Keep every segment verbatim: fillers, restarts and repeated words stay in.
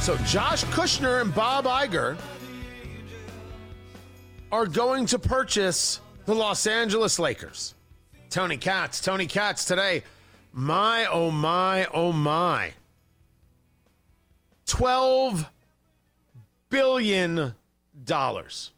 So Josh Kushner and Bob Iger are going to purchase the Los Angeles Lakers. Tony Katz. Tony Katz today. My, oh my, oh my. twelve billion dollars.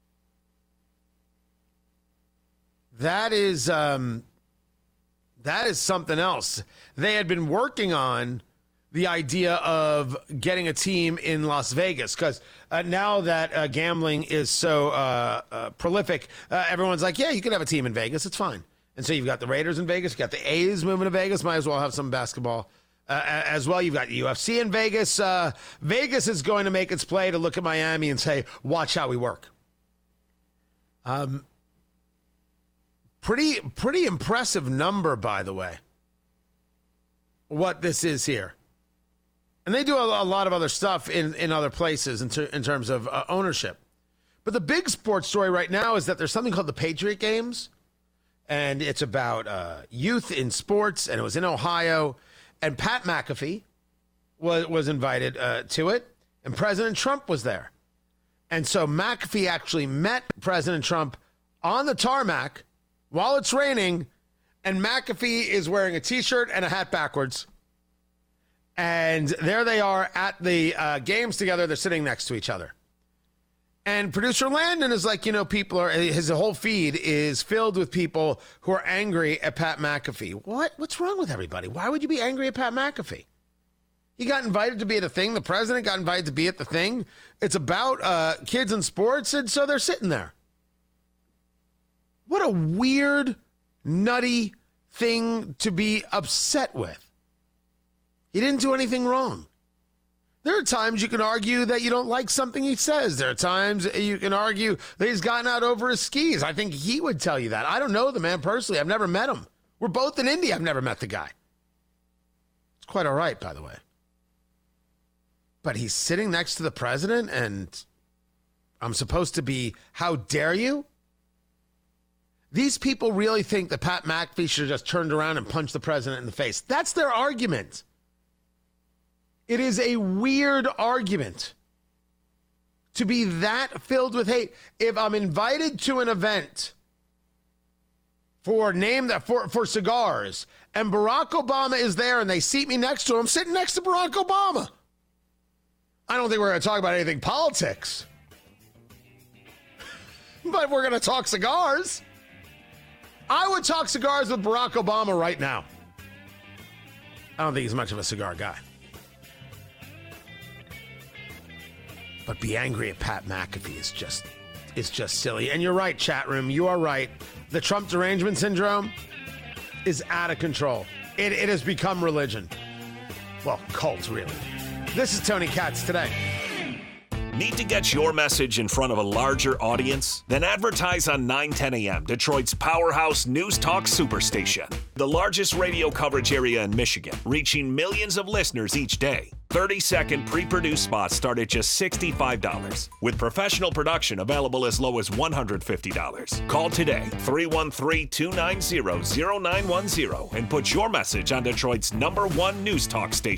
That is, um, that is something else. They had been working on the idea of getting a team in Las Vegas because uh, now that uh, gambling is so uh, uh, prolific, uh, everyone's like, yeah, you can have a team in Vegas. It's fine. And so you've got the Raiders in Vegas. You've got the A's moving to Vegas. Might as well have some basketball uh, as well. You've got U F C in Vegas. Uh, Vegas is going to make its play to look at Miami and say, watch how we work. Um, pretty, pretty impressive number, by the way, what this is here. And they do a, a lot of other stuff in, in other places in, ter- in terms of uh, ownership. But the big sports story right now is that there's something called the Patriot Games. And it's about uh, youth in sports. And it was in Ohio. And Pat McAfee was, was invited uh, to it. And President Trump was there. And so McAfee actually met President Trump on the tarmac while it's raining. And McAfee is wearing a T-shirt and a hat backwards. And there they are at the uh, games together. They're sitting next to each other. And producer Landon is like, you know, people are, his whole feed is filled with people who are angry at Pat McAfee. What? What's wrong with everybody? Why would you be angry at Pat McAfee? He got invited to be at the thing. The president got invited to be at the thing. It's about uh, kids in sports, and so they're sitting there. What a weird, nutty thing to be upset with. He didn't do anything wrong. There are times you can argue that you don't like something he says. There are times you can argue that he's gotten out over his skis. I think he would tell you that. I don't know the man personally. I've never met him. We're both in India. I've never met the guy. It's quite all right, by the way. But he's sitting next to the president, and I'm supposed to be, how dare you? These people really think that Pat McAfee should have just turned around and punched the president in the face. That's their argument. It is a weird argument to be that filled with hate. If I'm invited to an event for name that for, for cigars and Barack Obama is there and they seat me next to him, I'm sitting next to Barack Obama. I don't think we're going to talk about anything politics, but we're going to talk cigars. I would talk cigars with Barack Obama right now. I don't think he's much of a cigar guy. But be angry at Pat McAfee is just, it's just silly. And you're right, chat room. You are right. The Trump derangement syndrome is out of control. It, it has become religion. Well, cult, really. This is Tony Katz today. Need to get your message in front of a larger audience? Then advertise on nine ten a.m., Detroit's powerhouse news talk superstation. The largest radio coverage area in Michigan, reaching millions of listeners each day. thirty-second pre-produced spots start at just sixty-five dollars, with professional production available as low as one hundred fifty dollars. Call today, three one three, two nine zero, zero nine one zero, and put your message on Detroit's number one news talk station.